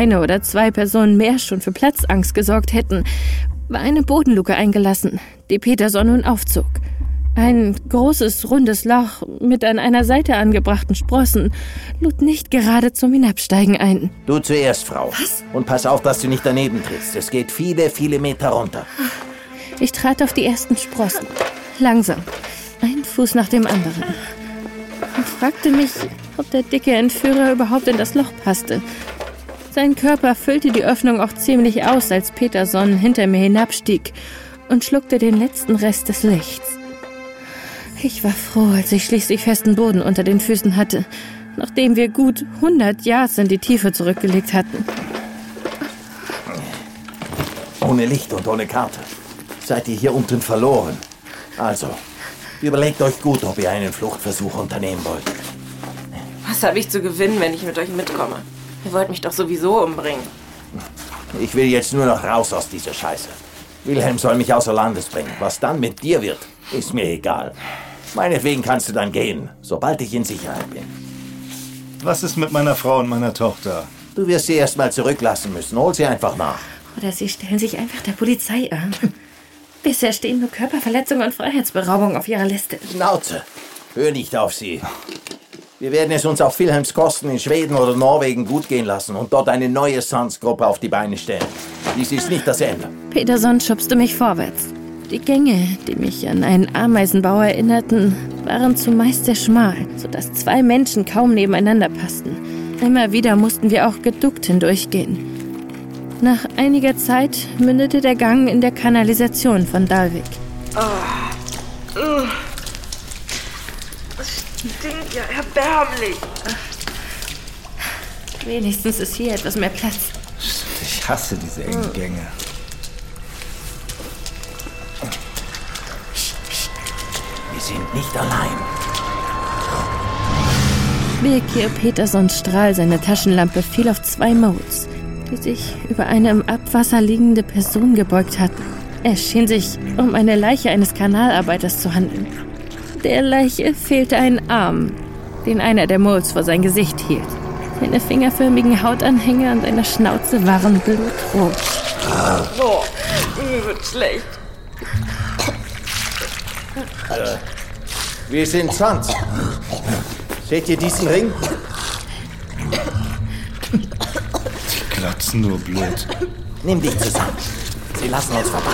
eine oder zwei Personen mehr schon für Platzangst gesorgt hätten, war eine Bodenluke eingelassen, die Peterson nun aufzog. Ein großes, rundes Loch mit an einer Seite angebrachten Sprossen lud nicht gerade zum Hinabsteigen ein. Du zuerst, Frau. Was? Und pass auf, dass du nicht daneben trittst. Es geht viele, viele Meter runter. Ich trat auf die ersten Sprossen. Langsam. Ein Fuß nach dem anderen. Und fragte mich, ob der dicke Entführer überhaupt in das Loch passte. Sein Körper füllte die Öffnung auch ziemlich aus, als Peterson hinter mir hinabstieg und schluckte den letzten Rest des Lichts. Ich war froh, als ich schließlich festen Boden unter den Füßen hatte, nachdem wir gut 100 Yards in die Tiefe zurückgelegt hatten. Ohne Licht und ohne Karte seid ihr hier unten verloren. Also, überlegt euch gut, ob ihr einen Fluchtversuch unternehmen wollt. Was habe ich zu gewinnen, wenn ich mit euch mitkomme? Ihr wollt mich doch sowieso umbringen. Ich will jetzt nur noch raus aus dieser Scheiße. Wilhelm soll mich außer Landes bringen. Was dann mit dir wird, ist mir egal. Meinetwegen kannst du dann gehen, sobald ich in Sicherheit bin. Was ist mit meiner Frau und meiner Tochter? Du wirst sie erst mal zurücklassen müssen. Hol sie einfach nach. Oder sie stellen sich einfach der Polizei an. Bisher stehen nur Körperverletzung und Freiheitsberaubung auf ihrer Liste. Schnauze! Hör nicht auf sie. Wir werden es uns auf Wilhelms Kosten in Schweden oder Norwegen gut gehen lassen und dort eine neue Sons-Gruppe auf die Beine stellen. Dies ist nicht das Ende. Peterson schubste mich vorwärts. Die Gänge, die mich an einen Ameisenbau erinnerten, waren zumeist sehr schmal, sodass zwei Menschen kaum nebeneinander passten. Immer wieder mussten wir auch geduckt hindurchgehen. Nach einiger Zeit mündete der Gang in der Kanalisation von Dalvik. Das stinkt ja erbärmlich. Wenigstens ist hier etwas mehr Platz. Ich hasse diese engen Gänge. Wir sind nicht allein. Birkir Petersons Strahl seiner Taschenlampe fiel auf zwei Moles, die sich über eine im Abwasser liegende Person gebeugt hatten. Es schien sich um eine Leiche eines Kanalarbeiters zu handeln. Der Leiche fehlte ein Arm, den einer der Moles vor sein Gesicht hielt. Seine fingerförmigen Hautanhänge und seine Schnauze waren blutrot. Boah, mir wird schlecht. Wir sind Sons. Seht ihr diesen Ring? Die glotzen nur blöd. Nimm dich zusammen. Sie lassen uns vorbei.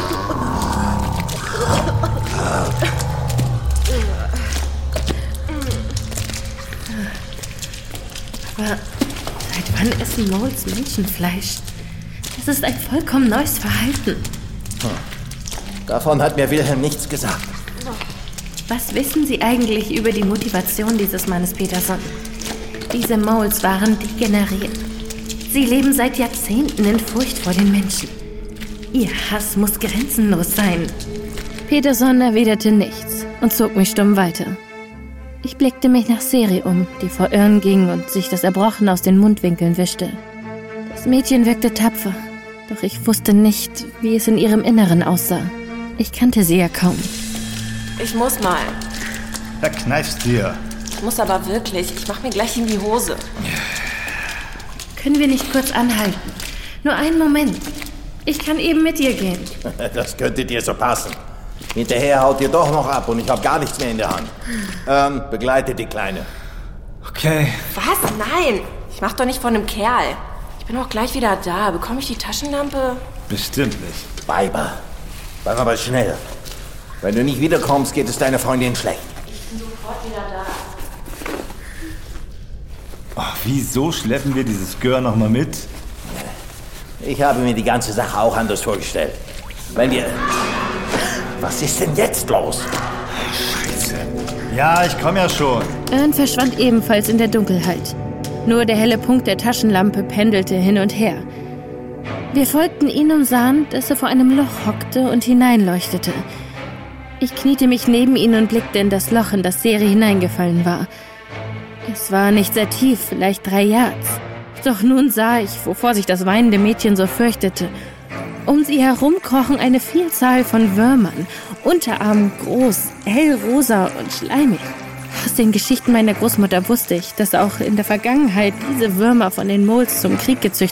Aber seit wann essen Moles Menschenfleisch? Das ist ein vollkommen neues Verhalten. Davon hat mir Wilhelm nichts gesagt. Was wissen Sie eigentlich über die Motivation dieses Mannes, Peterson? Diese Moles waren degeneriert. Sie leben seit Jahrzehnten in Furcht vor den Menschen. Ihr Hass muss grenzenlos sein. Peterson erwiderte nichts und zog mich stumm weiter. Ich blickte mich nach Seri um, die vor Irren ging und sich das Erbrochen aus den Mundwinkeln wischte. Das Mädchen wirkte tapfer, doch ich wusste nicht, wie es in ihrem Inneren aussah. Ich kannte sie ja kaum. Ich muss mal. Da kneifst dir. Ich muss aber wirklich. Ich mach mir gleich in die Hose. Können wir nicht kurz anhalten? Nur einen Moment. Ich kann eben mit dir gehen. Das könnte dir so passen. Hinterher haut ihr doch noch ab und ich habe gar nichts mehr in der Hand. Begleite die Kleine. Okay. Was? Nein. Ich mach doch nicht von einem Kerl. Ich bin auch gleich wieder da. Bekomme ich die Taschenlampe? Bestimmt nicht. Weiber. Bleib aber schnell. Wenn du nicht wiederkommst, geht es deiner Freundin schlecht. Ich bin sofort wieder da. Oh, wieso schleppen wir dieses Gör noch mal mit? Ich habe mir die ganze Sache auch anders vorgestellt. Wenn wir... Was ist denn jetzt los? Scheiße. Ja, ich komme ja schon. Ern verschwand ebenfalls in der Dunkelheit. Nur der helle Punkt der Taschenlampe pendelte hin und her. Wir folgten ihm und sahen, dass er vor einem Loch hockte und hineinleuchtete. Ich kniete mich neben ihn und blickte in das Loch, in das Seri hineingefallen war. Es war nicht sehr tief, vielleicht 3 Yards. Doch nun sah ich, wovor sich das weinende Mädchen so fürchtete. Um sie herum krochen eine Vielzahl von Würmern, Unterarmen groß, hellrosa und schleimig. Aus den Geschichten meiner Großmutter wusste ich, dass auch in der Vergangenheit diese Würmer von den Moles zum Krieg gezüchtet